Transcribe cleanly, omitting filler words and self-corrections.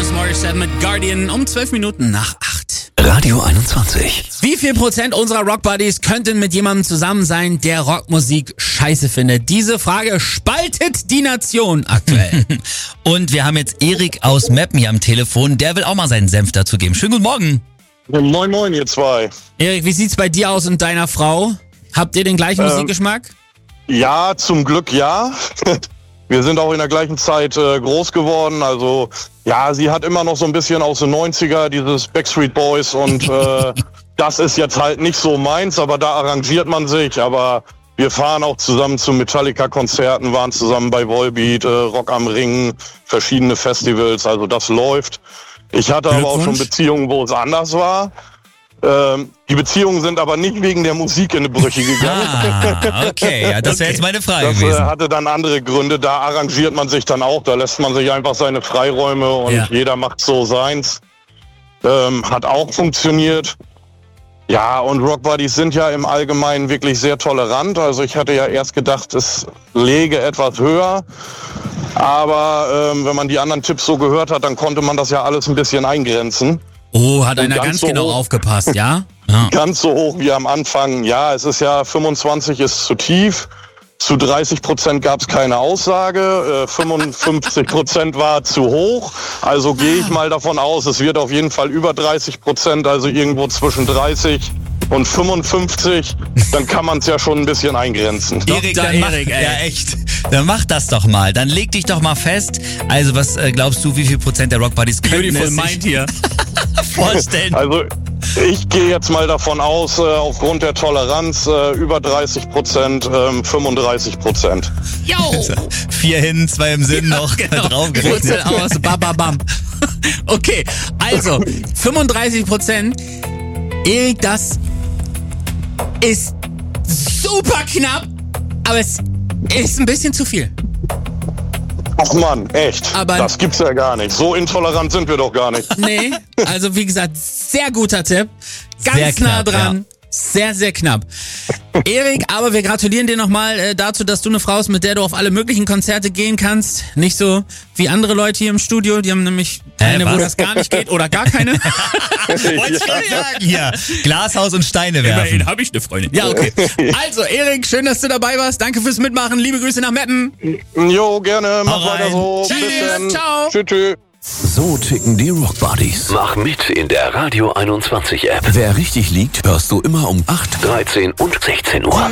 Alanis Morissette mit Guardian um 12 Minuten nach 8. Radio 21. Wie viel Prozent unserer Rockbuddies könnten mit jemandem zusammen sein, der Rockmusik scheiße findet? Diese Frage spaltet die Nation aktuell. Und wir haben jetzt Erik aus Meppen hier am Telefon. Der will auch mal seinen Senf dazu geben. Schönen guten Morgen. Moin, moin, ihr zwei. Erik, wie sieht's bei dir aus und deiner Frau? Habt ihr den gleichen Musikgeschmack? Ja, zum Glück ja. Wir sind auch in der gleichen Zeit groß geworden. Also ja, sie hat immer noch so ein bisschen aus den 90er, dieses Backstreet Boys und das ist jetzt halt nicht so meins, aber da arrangiert man sich. Aber wir fahren auch zusammen zu Metallica-Konzerten, waren zusammen bei Volbeat, Rock am Ring, verschiedene Festivals, also das läuft. Ich hatte aber auch schon Beziehungen, wo es anders war. Die Beziehungen sind aber nicht wegen der Musik in die Brüche gegangen. Okay, ja, das wäre jetzt meine Frage Das gewesen. hatte dann andere Gründe, da arrangiert man sich dann auch, da lässt man sich einfach seine Freiräume und jeder macht so seins. Hat auch funktioniert. Ja, und Rockbuddies sind ja im Allgemeinen wirklich sehr tolerant. Also ich hatte ja erst gedacht, es läge etwas höher. Aber wenn man die anderen Tipps so gehört hat, dann konnte man das ja alles ein bisschen eingrenzen. Oh, hat einer ganz genau aufgepasst, ja? Ganz so hoch wie am Anfang. Ja, es ist ja 25 ist zu tief. Zu 30% gab es keine Aussage. 55% war zu hoch. Also gehe ich mal davon aus, es wird auf jeden Fall über 30%, also irgendwo zwischen 30 und 55. Dann kann man es ja schon ein bisschen eingrenzen. Erik, ja echt. Dann mach das doch mal. Dann leg dich doch mal fest. Also was glaubst du, wie viel Prozent der Rockbuddies könnten es sich hier. vorstellen? Also ich gehe jetzt mal davon aus, aufgrund der Toleranz über 30%, 35%. Jo! 4 hin, 2 im Sinn noch draufgerechnet. Wurzel aus, bababam. Okay, also 35%. Erik, das ist super knapp, aber es ist ein bisschen zu viel. Ach Mann, echt? Aber das gibt's ja gar nicht. So intolerant sind wir doch gar nicht. Nee, also wie gesagt, sehr guter Tipp. Ganz Sehr nah knapp, dran. ja. Sehr, sehr knapp. Erik, aber wir gratulieren dir nochmal dazu, dass du eine Frau hast, mit der du auf alle möglichen Konzerte gehen kannst. Nicht so wie andere Leute hier im Studio, die haben nämlich eine, wo das gar nicht geht oder gar keine. Wollte ich gerade sagen. Hier, Glashaus und Steine werfen. Immerhin habe ich eine Freundin. Ja, okay. Also, Erik, schön, dass du dabei warst. Danke fürs Mitmachen. Liebe Grüße nach Meppen. Jo, gerne. Mach Hau rein. weiter so. Tschüss, Bis dann. ciao. Tschüss, tschüss. So ticken die Rockbuddies. Mach mit in der Radio 21 App. Wer richtig liegt, hörst du immer um 8, 13 und 16 Uhr.